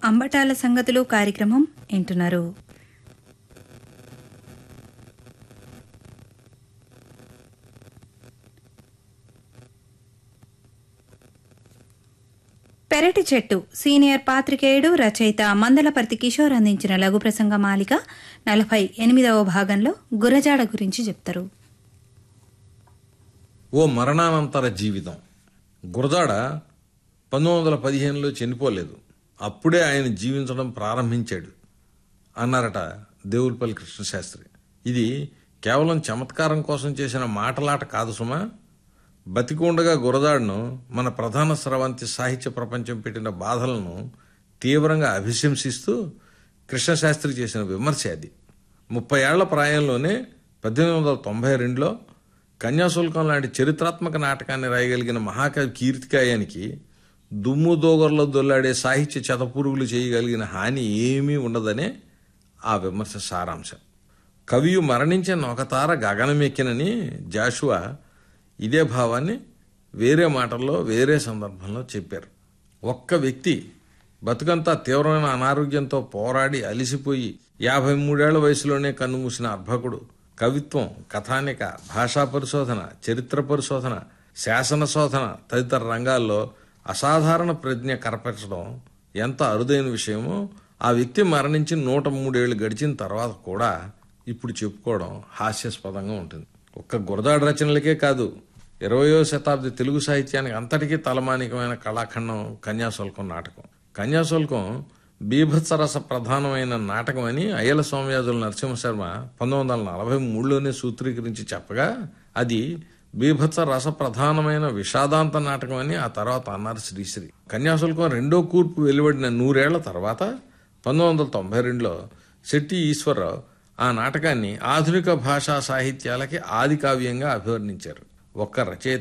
అంబటాల సంగతులు కార్యక్రమం వింటున్నారు. పెరటి చెట్టు సీనియర్ పాత్రికేయుడు రచయిత మందలపర్తి కిషోర్ అందించిన లఘు ప్రసంగ మాలిక 48వ భాగంలో గురజాడ గురించి చెప్తారు. ఓ మరణానంతర జీవితం. గురజాడ 1915లో చనిపోలేదు, అప్పుడే ఆయన జీవించడం ప్రారంభించాడు అన్నారట దేవులపల్లి కృష్ణశాస్త్రి. ఇది కేవలం చమత్కారం కోసం చేసిన మాటలాట కాదు సుమా. బతికుండగా గురజాడను మన ప్రధాన స్రవంతి సాహిత్య ప్రపంచం పెట్టిన బాధలను తీవ్రంగా అభిశంసిస్తూ కృష్ణశాస్త్రి చేసిన విమర్శ అది. 30 ఏళ్ల ప్రాయంలోనే 1892లో కన్యాశుల్కం లాంటి చరిత్రాత్మక నాటకాన్ని రాయగలిగిన మహాకవి కీర్తికాయానికి దుమ్ము దోగర్లో దొల్లాడే సాహిత్య చెతపురుగులు చేయగలిగిన హాని ఏమీ ఉండదనే ఆ విమర్శ సారాంశం. కవియు మరణించిన ఒక తార గగనమెక్కినని జాషువా ఇదే భావాన్ని వేరే మాటల్లో వేరే సందర్భంలో చెప్పారు. ఒక్క వ్యక్తి బతుకంతా తీవ్రమైన అనారోగ్యంతో పోరాడి అలిసిపోయి 53 ఏళ్ల వయసులోనే కన్నుమూసిన అర్భకుడు కవిత్వం, కథానిక, భాషా పరిశోధన, చరిత్ర పరిశోధన, శాసన శోధన తదితర రంగాల్లో అసాధారణ ప్రజ్ఞ కనపరచడం ఎంత అరుదైన విషయమో ఆ వ్యక్తి మరణించి 103 ఏళ్లు గడిచిన తర్వాత కూడా ఇప్పుడు చెప్పుకోవడం హాస్యాస్పదంగా ఉంటుంది. ఒక్క గురజాడ రచనలకే కాదు, 20వ శతాబ్ది తెలుగు సాహిత్యానికి అంతటికీ తలమానికమైన కళాఖండం కన్యాశుల్కం నాటకం. కన్యాశుల్కం బీభత్సరస ప్రధానమైన నాటకం అని అయ్యల సోమయాజుల నరసింహశర్మ 1943లోనే సూత్రీకరించి చెప్పగా, అది బీభత్స రస ప్రధానమైన విషాదాంత నాటకం అని ఆ తర్వాత అన్నారు శ్రీశ్రీ. కన్యాశుల్కం రెండో కూర్పు వెలువడిన 100 ఏళ్ల తర్వాత 1992లో శెట్టి ఈశ్వరరావు ఆ నాటకాన్ని ఆధునిక భాషా సాహిత్యాలకి ఆది కావ్యంగా అభివర్ణించారు. ఒక్క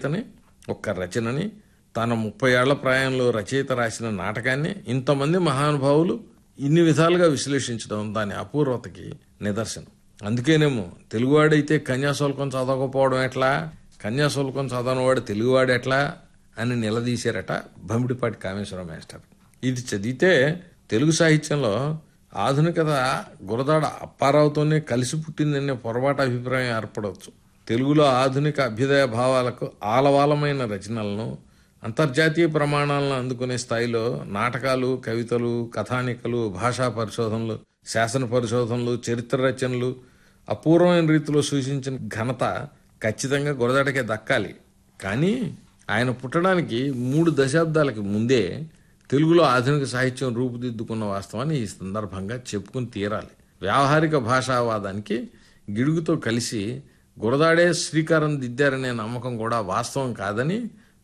రచనని తన 30 ఏళ్ల ప్రాయంలో రచయిత రాసిన నాటకాన్ని ఇంతమంది మహానుభావులు ఇన్ని విధాలుగా విశ్లేషించడం దాని అపూర్వతకి నిదర్శనం. అందుకేనేమో తెలుగువాడైతే కన్యాశుల్కం చదవకపోవడం ఎట్లా, కన్యాశుల్కం చదవనివాడు తెలుగువాడు ఎట్లా అని నిలదీశారట భమిడిపాటి కామేశ్వర మాస్టర్. ఇది చదివితే తెలుగు సాహిత్యంలో ఆధునికత గురజాడ అప్పారావుతోనే కలిసి పుట్టిందనే పొరపాటు అభిప్రాయం ఏర్పడవచ్చు. తెలుగులో ఆధునిక అభ్యుదయ భావాలకు ఆలవాలమైన రచనలను, అంతర్జాతీయ ప్రమాణాలను అందుకునే స్థాయిలో నాటకాలు, కవితలు, కథానికలు, భాషా పరిశోధనలు, శాసన పరిశోధనలు, చరిత్ర రచనలు అపూర్వమైన రీతిలో సూచించిన ఘనత ఖచ్చితంగా గురజాడకే దక్కాలి. కానీ ఆయన పుట్టడానికి 3 దశాబ్దాలకి ముందే తెలుగులో ఆధునిక సాహిత్యం రూపుదిద్దుకున్న వాస్తవాన్ని ఈ సందర్భంగా చెప్పుకుని తీరాలి. వ్యావహారిక భాషావాదానికి గిడుగుతో కలిసి గురజాడే శ్రీకారం దిద్దారనే నమ్మకం కూడా వాస్తవం కాదని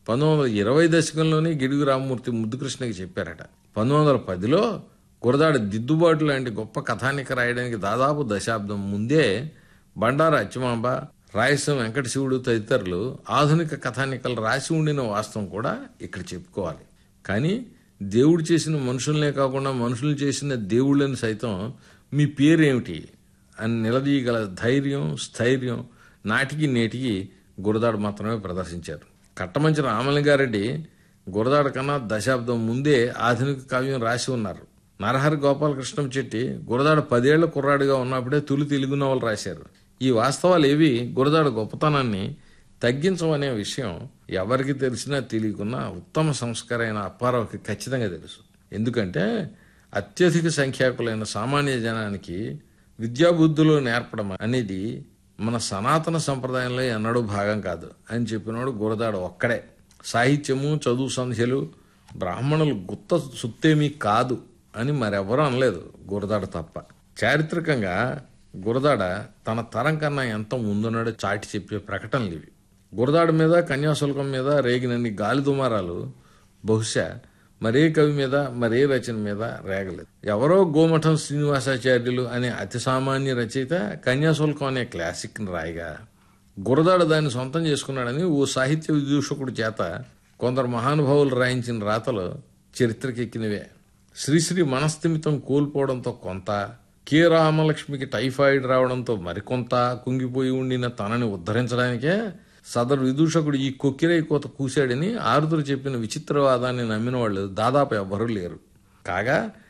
1920 దశకంలోనే గిడుగు రామమూర్తి ముద్దుకృష్ణకి చెప్పారట. 1910లో గురజాడ దిద్దుబాటు లాంటి గొప్ప కథానిక రాయడానికి దాదాపు దశాబ్దం ముందే బండారు అచ్చమాంబ, రాయసం వెంకటశివుడు తదితరులు ఆధునిక కథానికలు రాసి ఉండిన వాస్తవం కూడా ఇక్కడ చెప్పుకోవాలి. కానీ దేవుడు చేసిన మనుషులనే కాకుండా మనుషులు చేసిన దేవుళ్ళని సైతం మీ పేరేమిటి అని నిలదీయగల ధైర్యం, స్థైర్యం నాటికి నేటికి గురజాడ మాత్రమే ప్రదర్శించారు. కట్టమంచి రామలింగారెడ్డి గురజాడ కన్నా దశాబ్దం ముందే ఆధునిక కావ్యం రాసి ఉన్నారు. నరహరి గోపాలకృష్ణం చెట్టి గురజాడ 10 ఏళ్ల కుర్రాడిగా ఉన్నప్పుడే తొలి తెలుగు నవలు రాశారు. ఈ వాస్తవాలు ఏవి గురజాడ గొప్పతనాన్ని తగ్గించమనే విషయం ఎవరికి తెలిసినా తెలియకున్నా ఉత్తమ సంస్కారైన అప్పారావుకి ఖచ్చితంగా తెలుసు. ఎందుకంటే అత్యధిక సంఖ్యాకులైన సామాన్య జనానికి విద్యాబుద్ధులు నేర్పడం అనేది మన సనాతన సంప్రదాయంలో ఎన్నడూ భాగం కాదు అని చెప్పినోడు గురజాడ ఒక్కడే. సాహిత్యము, చదువు సంధ్యలు బ్రాహ్మణులు గుత్త సుత్తేమీ కాదు అని మరెవరూ అనలేదు, గురజాడ తప్ప. చారిత్రకంగా గురజాడ తన తరం కన్నా ఎంత ముందున్నాడో చాటి చెప్పే ప్రకటనలు ఇవి. గురజాడ మీద, కన్యాశుల్కం మీద రేగినన్ని గాలి దుమారాలు బహుశా మరే కవి మీద, మరే రచన మీద రేగలేదు. ఎవరో గోమఠం శ్రీనివాసాచార్యులు అనే అతి సామాన్య రచయిత కన్యాశుల్కం అనే క్లాసిక్ రాయగా గురజాడ దాన్ని సొంతం చేసుకున్నాడని ఓ సాహిత్య విదూషకుడి చేత కొందరు మహానుభావులు రాయించిన రాతలు చరిత్రకెక్కినవే. శ్రీశ్రీ మనస్థిమితం కోల్పోవడంతో కొంత, కె రామలక్ష్మికి టైఫాయిడ్ రావడంతో మరికొంత కుంగిపోయి ఉండిన తనని ఉద్ధరించడానికే సదరు విదూషకుడు ఈ కొక్కిరై కోత కూశాడని ఆరుదురు చెప్పిన విచిత్రవాదాన్ని నమ్మిన వాళ్ళు దాదాపు ఎవ్వరూ లేరు. కాగా